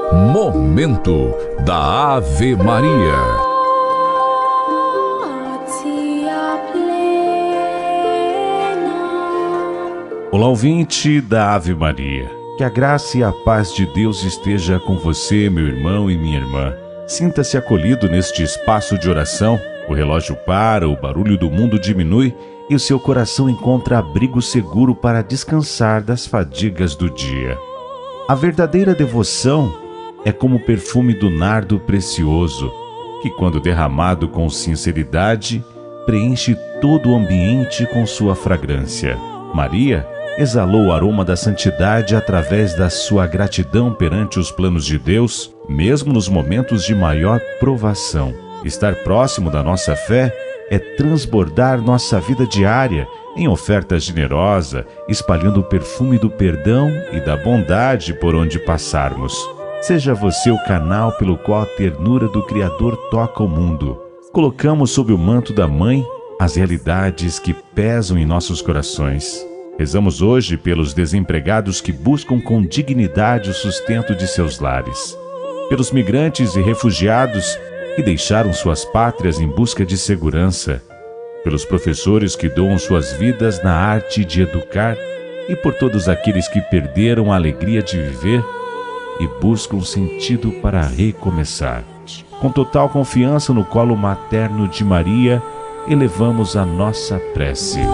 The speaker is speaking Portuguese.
Momento da Ave Maria. Olá, ouvinte da Ave Maria. Que a graça e a paz de Deus esteja com você, meu irmão e minha irmã. Sinta-se acolhido neste espaço de oração. O relógio para, o barulho do mundo diminui e o seu coração encontra abrigo seguro para descansar das fadigas do dia. A verdadeira devoção é como o perfume do nardo precioso, que, quando derramado com sinceridade, preenche todo o ambiente com sua fragrância. Maria exalou o aroma da santidade através da sua gratidão perante os planos de Deus, mesmo nos momentos de maior provação. Estar próximo da nossa fé é transbordar nossa vida diária em oferta generosa, espalhando o perfume do perdão e da bondade por onde passarmos. Seja você o canal pelo qual a ternura do Criador toca o mundo. Colocamos sob o manto da Mãe as realidades que pesam em nossos corações. Rezamos hoje pelos desempregados que buscam com dignidade o sustento de seus lares, pelos migrantes e refugiados que deixaram suas pátrias em busca de segurança, pelos professores que doam suas vidas na arte de educar e por todos aqueles que perderam a alegria de viver e buscam sentido para recomeçar. Com total confiança no colo materno de Maria, elevamos a nossa prece.